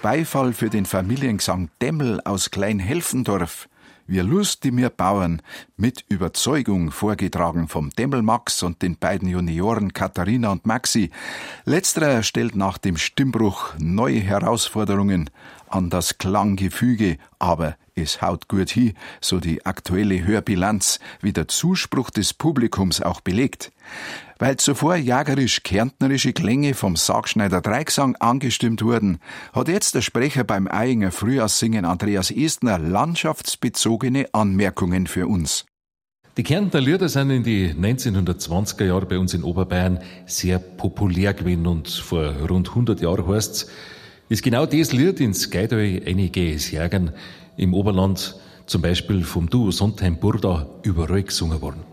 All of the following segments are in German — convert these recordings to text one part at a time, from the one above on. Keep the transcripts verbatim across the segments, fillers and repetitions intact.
Beifall für den Familiengesang Demmel aus Kleinhelfendorf. Wir lustig mir Bauern, mit Überzeugung vorgetragen vom Demmel Max und den beiden Junioren Katharina und Maxi. Letzterer stellt nach dem Stimmbruch neue Herausforderungen an das Klanggefüge, aber es haut gut hin, so die aktuelle Hörbilanz, wie der Zuspruch des Publikums auch belegt. Weil zuvor jagerisch-kärntnerische Klänge vom Sargschneider Dreigesang angestimmt wurden, hat jetzt der Sprecher beim Aiinger Frühjahrssingen Andreas Estner landschaftsbezogene Anmerkungen für uns. Die Kärntner Lieder sind in die neunzehnhundertzwanziger Jahre bei uns in Oberbayern sehr populär gewesen und vor rund hundert Jahren heißt's, ist genau das Lied ins Geidal einige Jägern im Oberland, zum Beispiel vom Duo Sontheim-Burda, überall gesungen worden.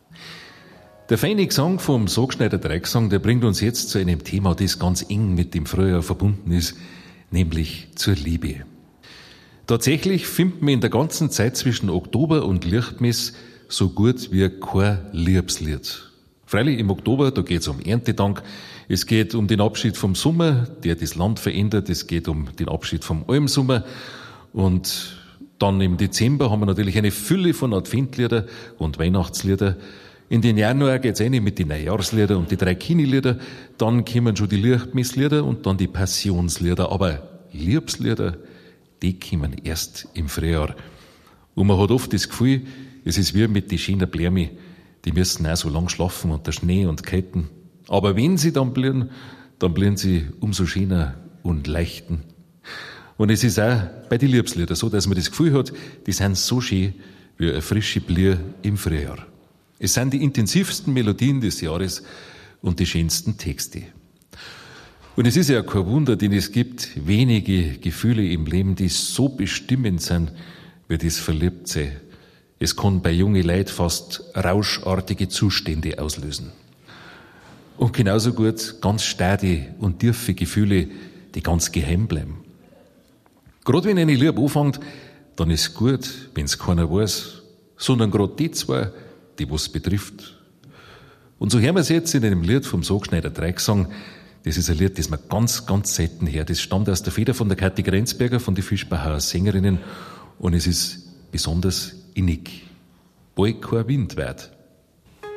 Der feine Gesang vom Sargschneider Dreigesang, der bringt uns jetzt zu einem Thema, das ganz eng mit dem Frühjahr verbunden ist, nämlich zur Liebe. Tatsächlich findet man in der ganzen Zeit zwischen Oktober und Lichtmess so gut wie kein Liebeslied. Freilich im Oktober, da geht's um Erntedank, es geht um den Abschied vom Sommer, der das Land verändert, es geht um den Abschied vom Almsommer und dann im Dezember haben wir natürlich eine Fülle von Adventlieder und Weihnachtslieder. In den Januar geht's rein mit den Neujahrslieder und die drei Kini-Lieder, dann kommen schon die Lichtmesslieder und dann die Passionslieder, aber Liebeslieder, die kommen erst im Frühjahr. Und man hat oft das Gefühl, es ist wie mit den schönen Blärmi, die müssen auch so lang schlafen unter Schnee und Kälte. Aber wenn sie dann blühen, dann blühen sie umso schöner und leichten. Und es ist auch bei den Liebesliedern so, dass man das Gefühl hat, die sind so schön wie eine frische Blühe im Frühjahr. Es sind die intensivsten Melodien des Jahres und die schönsten Texte. Und es ist ja kein Wunder, denn es gibt wenige Gefühle im Leben, die so bestimmend sind wie das Verliebtsein. Es kann bei jungen Leuten fast rauschartige Zustände auslösen. Und genauso gut ganz starke und tiefe Gefühle, die ganz geheim bleiben. Gerade wenn eine Liebe anfängt, dann ist es gut, wenn es keiner weiß, sondern gerade die zwei, die was betrifft. Und so hören wir es jetzt in einem Lied vom Sargschneider Dreigesang. Das ist ein Lied, das man ganz, ganz selten hört. Das stammt aus der Feder von der Kathi Grenzberger, von den Fischbachauer Sängerinnen. Und es ist besonders innig. Bald kein Wind weht.